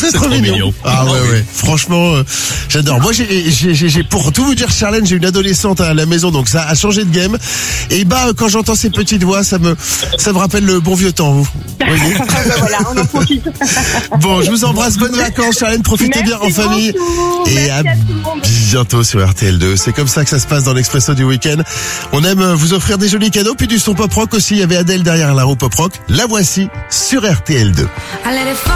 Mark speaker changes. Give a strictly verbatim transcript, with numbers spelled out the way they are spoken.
Speaker 1: C'est trop, trop mignon. mignon. Ah ouais, ouais. Franchement, euh, j'adore. Moi, j'ai, j'ai, j'ai, j'ai, pour tout vous dire, Charlène, j'ai une adolescente à la maison, donc ça a changé de game. Et bah, quand j'entends ces petites voix, ça me, ça me rappelle le bon vieux temps, vous. Voyez.
Speaker 2: Voilà, on en profite.
Speaker 1: Bon, je vous embrasse. Bonnes vacances, Charlène. Profitez
Speaker 2: Merci
Speaker 1: bien en famille.
Speaker 2: Beaucoup.
Speaker 1: Et à, à bientôt sur R T L deux. C'est comme ça que ça se passe dans l'Expresso du week-end. On aime vous offrir des jolis cadeaux, puis du son pop rock aussi. Il y avait Adèle derrière la roue pop rock. La voici sur R T L deux.